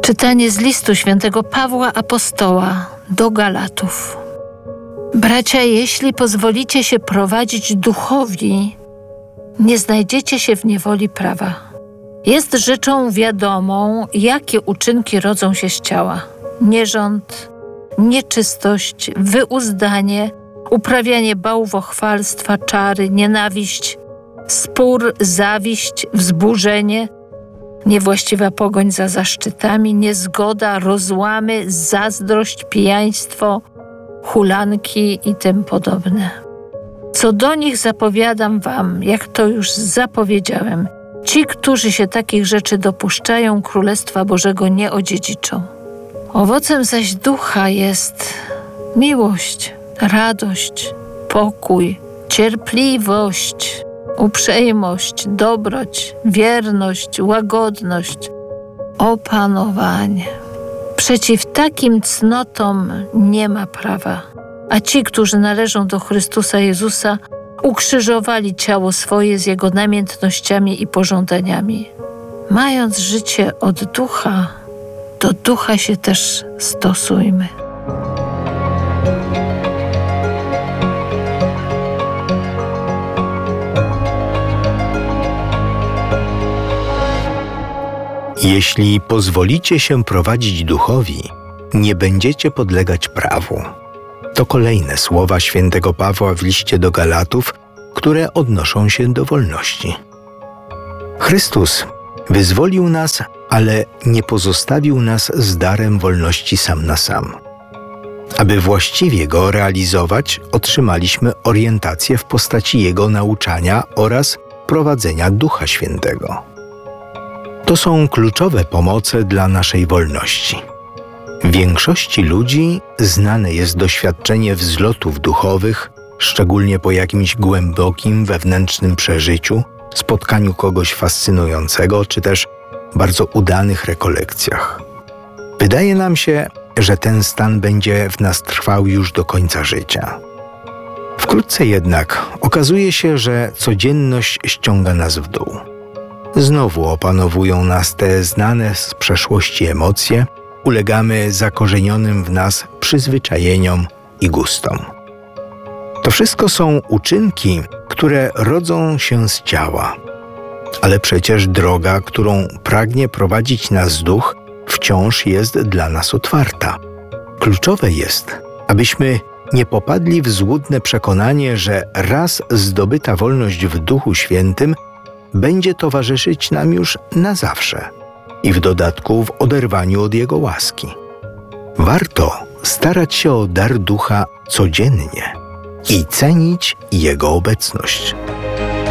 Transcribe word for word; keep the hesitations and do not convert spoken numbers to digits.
Czytanie z listu świętego Pawła Apostoła do Galatów. Bracia, jeśli pozwolicie się prowadzić duchowi, nie znajdziecie się w niewoli prawa. Jest rzeczą wiadomą, jakie uczynki rodzą się z ciała. Nierząd, nieczystość, wyuzdanie, uprawianie bałwochwalstwa, czary, nienawiść, spór, zawiść, wzburzenie, niewłaściwa pogoń za zaszczytami, niezgoda, rozłamy, zazdrość, pijaństwo, hulanki i tym podobne. Co do nich zapowiadam wam, jak to już zapowiedziałem, ci, którzy się takich rzeczy dopuszczają, Królestwa Bożego nie odziedziczą. Owocem zaś ducha jest miłość, radość, pokój, cierpliwość, uprzejmość, dobroć, wierność, łagodność, opanowanie. Przeciw takim cnotom nie ma prawa, a ci, którzy należą do Chrystusa Jezusa, ukrzyżowali ciało swoje z jego namiętnościami i pożądaniami. Mając życie od ducha, do ducha się też stosujmy. Jeśli pozwolicie się prowadzić duchowi, nie będziecie podlegać prawu. To kolejne słowa świętego Pawła w liście do Galatów, które odnoszą się do wolności. Chrystus wyzwolił nas, ale nie pozostawił nas z darem wolności sam na sam. Aby właściwie go realizować, otrzymaliśmy orientację w postaci Jego nauczania oraz prowadzenia Ducha Świętego. To są kluczowe pomoce dla naszej wolności. Większości ludzi znane jest doświadczenie wzlotów duchowych, szczególnie po jakimś głębokim wewnętrznym przeżyciu, spotkaniu kogoś fascynującego, czy też bardzo udanych rekolekcjach. Wydaje nam się, że ten stan będzie w nas trwał już do końca życia. Wkrótce jednak okazuje się, że codzienność ściąga nas w dół. Znowu opanowują nas te znane z przeszłości emocje, ulegamy zakorzenionym w nas przyzwyczajeniom i gustom. To wszystko są uczynki, które rodzą się z ciała. Ale przecież droga, którą pragnie prowadzić nas duch, wciąż jest dla nas otwarta. Kluczowe jest, abyśmy nie popadli w złudne przekonanie, że raz zdobyta wolność w Duchu Świętym będzie towarzyszyć nam już na zawsze i w dodatku w oderwaniu od Jego łaski. Warto starać się o dar Ducha codziennie i cenić Jego obecność.